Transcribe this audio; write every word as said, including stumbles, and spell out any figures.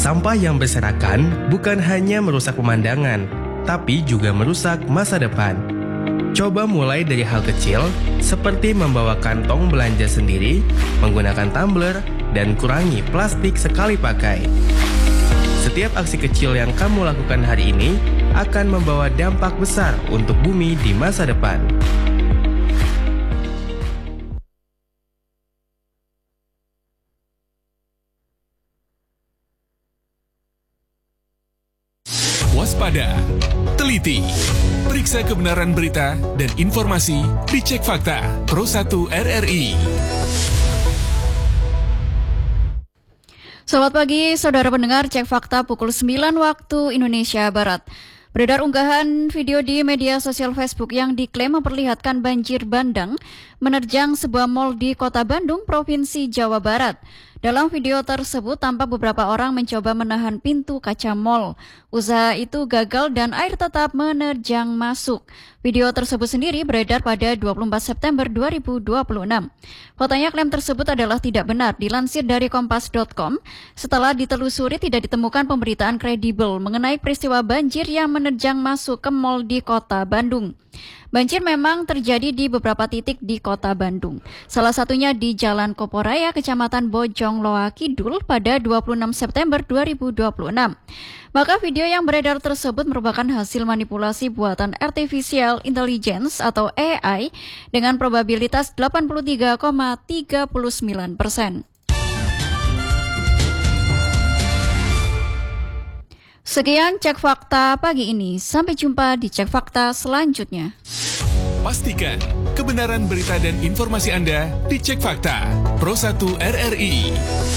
Sampah yang berserakan bukan hanya merusak pemandangan, tapi juga merusak masa depan. Coba mulai dari hal kecil, seperti membawa kantong belanja sendiri, menggunakan tumbler, dan kurangi plastik sekali pakai. Setiap aksi kecil yang kamu lakukan hari ini akan membawa dampak besar untuk bumi di masa depan. Waspada, teliti, periksa kebenaran berita dan informasi di Cek Fakta Pro satu R R I. Selamat pagi, saudara pendengar Cek Fakta pukul sembilan waktu Indonesia Barat. Beredar unggahan video di media sosial Facebook yang diklaim memperlihatkan banjir bandang menerjang sebuah mal di Kota Bandung, Provinsi Jawa Barat. Dalam video tersebut tampak beberapa orang mencoba menahan pintu kaca mal. Usaha itu gagal dan air tetap menerjang masuk. Video tersebut sendiri beredar pada dua puluh empat September dua ribu dua puluh enam. Faktanya klaim tersebut adalah tidak benar. Dilansir dari kompas titik com, setelah ditelusuri tidak ditemukan pemberitaan kredibel mengenai peristiwa banjir yang menerjang masuk ke mal di Kota Bandung. Banjir memang terjadi di beberapa titik di Kota Bandung. Salah satunya di Jalan Koporaya, Kecamatan Bojong Loa Kidul pada dua puluh enam September dua ribu dua puluh enam. Maka video yang beredar tersebut merupakan hasil manipulasi buatan Artificial Intelligence atau A I dengan probabilitas delapan puluh tiga koma tiga sembilan persen. Sekian Cek Fakta pagi ini. Sampai jumpa di Cek Fakta selanjutnya. Pastikan kebenaran berita dan informasi Anda di Cek Fakta Pro satu R R I.